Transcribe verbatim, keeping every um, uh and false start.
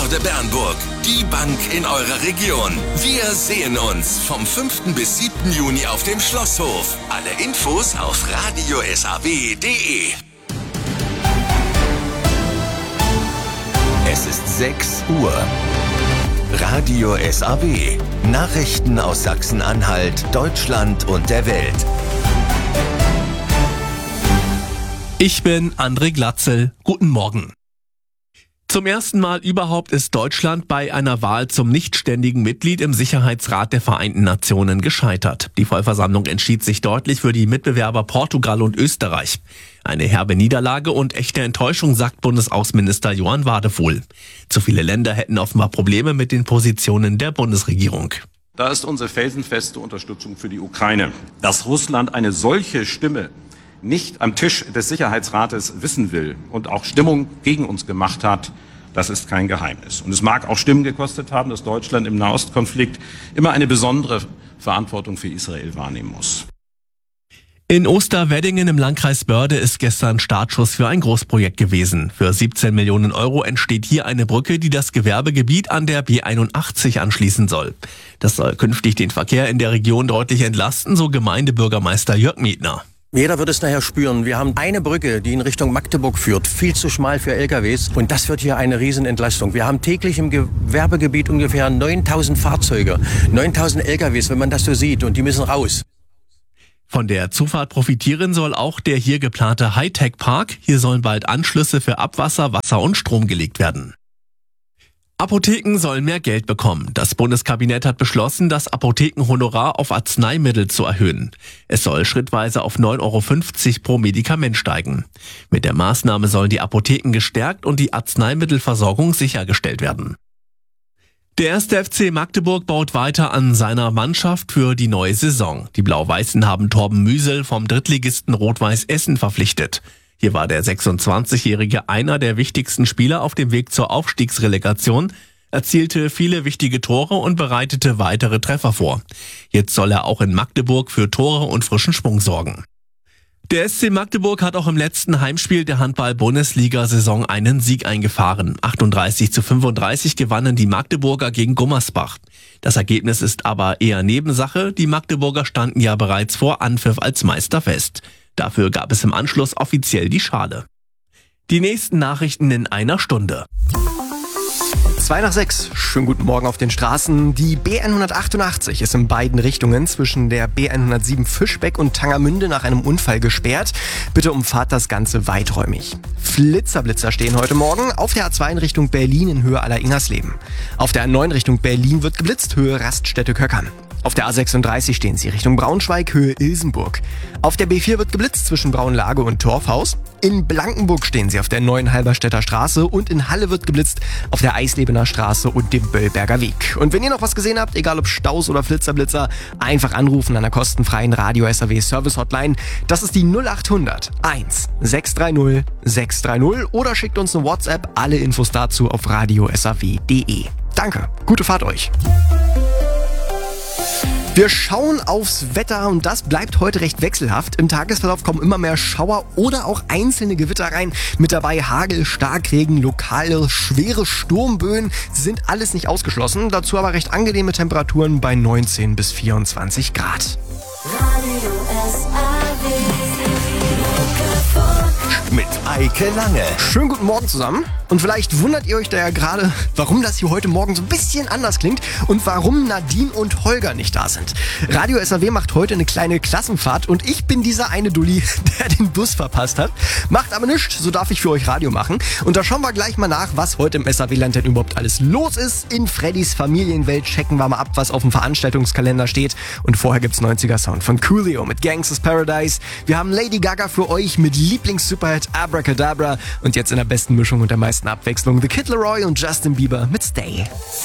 Banknorde Bernburg. Die Bank in eurer Region. Wir sehen uns vom fünften bis siebten Juni auf dem Schlosshof. Alle Infos auf radio s a w punkt d e. Es ist sechs Uhr. Radio S A W. Nachrichten aus Sachsen-Anhalt, Deutschland und der Welt. Ich bin André Glatzel. Guten Morgen. Zum ersten Mal überhaupt ist Deutschland bei einer Wahl zum nichtständigen Mitglied im Sicherheitsrat der Vereinten Nationen gescheitert. Die Vollversammlung entschied sich deutlich für die Mitbewerber Portugal und Österreich. Eine herbe Niederlage und echte Enttäuschung, sagt Bundesaußenminister Johann Wadefuhl. Zu viele Länder hätten offenbar Probleme mit den Positionen der Bundesregierung. Da ist unsere felsenfeste Unterstützung für die Ukraine. Dass Russland eine solche Stimme nicht am Tisch des Sicherheitsrates wissen will und auch Stimmung gegen uns gemacht hat, das ist kein Geheimnis. Und es mag auch Stimmen gekostet haben, dass Deutschland im Nahostkonflikt immer eine besondere Verantwortung für Israel wahrnehmen muss. In Osterweddingen im Landkreis Börde ist gestern Startschuss für ein Großprojekt gewesen. Für siebzehn Millionen Euro entsteht hier eine Brücke, die das Gewerbegebiet an der B einundachtzig anschließen soll. Das soll künftig den Verkehr in der Region deutlich entlasten, so Gemeindebürgermeister Jörg Mietner. Jeder wird es nachher spüren. Wir haben eine Brücke, die in Richtung Magdeburg führt, viel zu schmal für L K Ws. Und das wird hier eine Riesenentlastung. Wir haben täglich im Gewerbegebiet ungefähr neuntausend Fahrzeuge, neuntausend L K Ws, wenn man das so sieht. Und die müssen raus. Von der Zufahrt profitieren soll auch der hier geplante Hightech-Park. Hier sollen bald Anschlüsse für Abwasser, Wasser und Strom gelegt werden. Apotheken sollen mehr Geld bekommen. Das Bundeskabinett hat beschlossen, das Apothekenhonorar auf Arzneimittel zu erhöhen. Es soll schrittweise auf neun Euro fünfzig pro Medikament steigen. Mit der Maßnahme sollen die Apotheken gestärkt und die Arzneimittelversorgung sichergestellt werden. Der erste F C Magdeburg baut weiter an seiner Mannschaft für die neue Saison. Die Blau-Weißen haben Torben Müsel vom Drittligisten Rot-Weiß Essen verpflichtet. Hier war der sechsundzwanzigjährige einer der wichtigsten Spieler auf dem Weg zur Aufstiegsrelegation, erzielte viele wichtige Tore und bereitete weitere Treffer vor. Jetzt soll er auch in Magdeburg für Tore und frischen Schwung sorgen. Der S C Magdeburg hat auch im letzten Heimspiel der Handball-Bundesliga-Saison einen Sieg eingefahren. achtunddreißig zu fünfunddreißig gewannen die Magdeburger gegen Gummersbach. Das Ergebnis ist aber eher Nebensache. Die Magdeburger standen ja bereits vor Anpfiff als Meister fest. Dafür gab es im Anschluss offiziell die Schale. Die nächsten Nachrichten in einer Stunde. Zwei nach sechs. Schönen guten Morgen auf den Straßen. Die B hundertachtundachtzig ist in beiden Richtungen zwischen der B hundertsieben Fischbeck und Tangermünde nach einem Unfall gesperrt. Bitte umfahrt das Ganze weiträumig. Flitzerblitzer stehen heute Morgen auf der A zwei in Richtung Berlin in Höhe Aller-Ingersleben. Auf der A neun Richtung Berlin wird geblitzt, Höhe Raststätte-Köckern. Auf der A sechsunddreißig stehen sie Richtung Braunschweig, Höhe Ilsenburg. Auf der B vier wird geblitzt zwischen Braunlage und Torfhaus. In Blankenburg stehen sie auf der neuen Halberstädter Straße und in Halle wird geblitzt auf der Eislebener Straße und dem Böllberger Weg. Und wenn ihr noch was gesehen habt, egal ob Staus oder Flitzerblitzer, einfach anrufen an der kostenfreien Radio S A W Service Hotline. Das ist die null acht hundert eins sechs drei null sechs drei null oder schickt uns eine WhatsApp. Alle Infos dazu auf radio s a w punkt d e. Danke, gute Fahrt euch. Wir schauen aufs Wetter und das bleibt heute recht wechselhaft. Im Tagesverlauf kommen immer mehr Schauer oder auch einzelne Gewitter rein. Mit dabei Hagel, Starkregen, lokale schwere Sturmböen sind alles nicht ausgeschlossen. Dazu aber recht angenehme Temperaturen bei neunzehn bis vierundzwanzig Grad. Radio S A W. Mit Eike Lange. Schönen guten Morgen zusammen. Und vielleicht wundert ihr euch da ja gerade, warum das hier heute Morgen so ein bisschen anders klingt und warum Nadine und Holger nicht da sind. Radio S A W macht heute eine kleine Klassenfahrt und ich bin dieser eine Dulli, der den Bus verpasst hat. Macht aber nichts, so darf ich für euch Radio machen. Und da schauen wir gleich mal nach, was heute im S A W-Land denn überhaupt alles los ist. In Freddys Familienwelt checken wir mal ab, was auf dem Veranstaltungskalender steht. Und vorher gibt's neunziger-Sound von Coolio mit Gangsters Paradise. Wir haben Lady Gaga für euch mit Lieblings-Superhit Abracadabra und jetzt in der besten Mischung und der meisten Abwechslung The Kid Laroi und Justin Bieber mit Stay.